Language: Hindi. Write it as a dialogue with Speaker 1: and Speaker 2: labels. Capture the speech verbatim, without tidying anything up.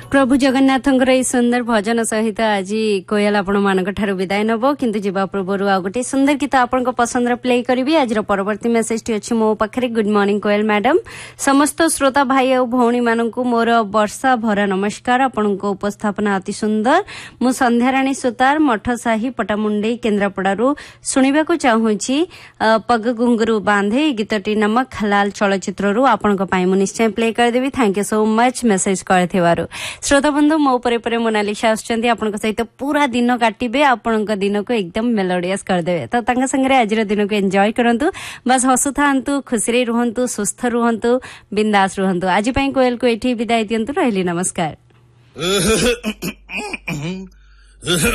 Speaker 1: प्रभु जगन्नाथंकर एई सुंदर भजन सहित आज कोयल आपण मानक ठारू विदाय नबो किंतु जीवा पूर्व आ गोटे सुंदर गीत आपण पसंद प्ले करी। आज परवर्ती मेसेज टी अछि मो पाखरे। गुड मॉर्निंग कोयल मैडम, समस्त श्रोता भाई और भौणी मानकु मोर वर्षा भरा नमस्कार। आपण उपस्थापना अति सुंदर। मु संध्याराणी सुतार मठसाही पटामुंडई केन्द्रापड़ारू शुणा चाहूँगी पग घुंगरू बांधे गीतटी नमक हलाल चलचित्ररू आपण मु निश्चय play करदेवी। Thank you so much message कर। श्रोता बंधु मो परे परे मोनालिसा आछंती आपण सहित पूरा दिन काटिबे, आपण दिन को एकदम मेलोडियस करदेवे। तो तांका संगे आज दिन को एंजॉय करंतु, बस हसु थांतु, खुशी रुहंतु, सुस्थ रुहंतु, बिंदास रुहंतु। आज पई कोयल को एठी विदाय दियंतु। रहली नमस्कार।